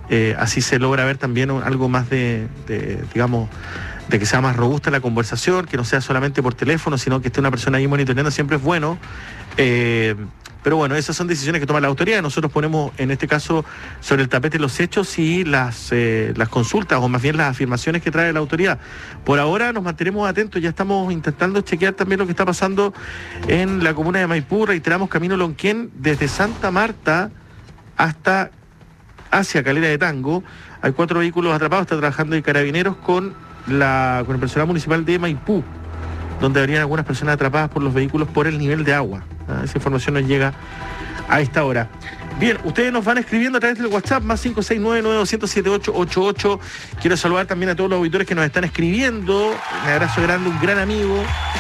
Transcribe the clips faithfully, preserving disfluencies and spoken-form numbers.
Eh, así se logra ver también un, algo más de, de, digamos, de que sea más robusta la conversación, que no sea solamente por teléfono, sino que esté una persona ahí monitoreando, siempre es bueno. Eh, pero bueno, esas son decisiones que toma la autoridad. Nosotros ponemos, en este caso, sobre el tapete los hechos y las, eh, las consultas, o más bien las afirmaciones que trae la autoridad. Por ahora nos mantenemos atentos, ya estamos intentando chequear también lo que está pasando en la comuna de Maipú. Reiteramos, camino Lonquén, desde Santa Marta hasta hacia Calera de Tango. Hay cuatro vehículos atrapados, está trabajando de Carabineros con, la, con el personal municipal de Maipú, donde habrían algunas personas atrapadas por los vehículos por el nivel de agua. ¿Ah? Esa información nos llega a esta hora. Bien, ustedes nos van escribiendo a través del WhatsApp, más cinco seis nueve, nueve dos cero cero, siete ocho ocho ocho. Quiero saludar también a todos los auditores que nos están escribiendo. Un abrazo grande, un gran amigo,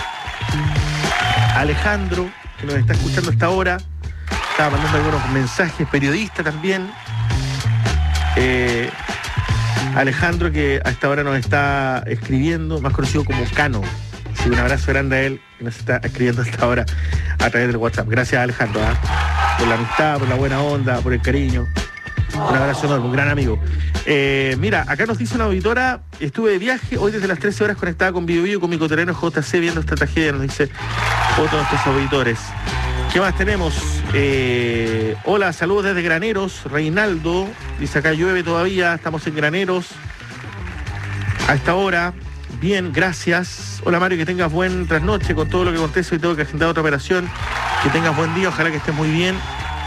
Alejandro, que nos está escuchando a esta hora. Estaba mandando algunos mensajes, periodista también. Eh, Alejandro, que a esta hora nos está escribiendo, más conocido como Cano. Así que un abrazo grande a él, que nos está escribiendo a esta hora a través del WhatsApp. Gracias, Alejandro, ¿eh? por la amistad, por la buena onda, por el cariño. Un abrazo enorme, un gran amigo. Eh, mira, acá nos dice una auditora: estuve de viaje hoy desde las trece horas conectada con Bio Bio, con mi coterreno J C, viendo esta tragedia, nos dice otro de nuestros auditores. ¿Qué más tenemos? Eh, hola, saludos desde Graneros, Reinaldo, dice acá llueve todavía, estamos en Graneros a esta hora. Bien, gracias. Hola Mario, que tengas buen trasnoche con todo lo que acontece y tengo que agendar otra operación. Que tengas buen día, ojalá que estés muy bien.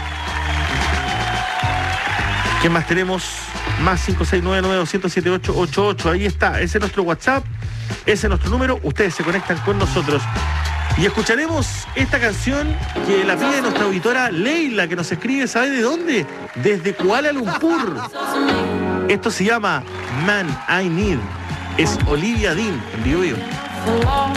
¿Qué más tenemos? Más cinco seis nueve, nueve dos cero cero, siete ocho ocho ocho. Ahí está, ese es nuestro WhatsApp, ese es nuestro número. Ustedes se conectan con nosotros. Y escucharemos esta canción que la pide nuestra auditora Leila, que nos escribe, ¿sabe de dónde? Desde Kuala Lumpur. Esto se llama Man I Need. Es Olivia Dean en Bio Bio.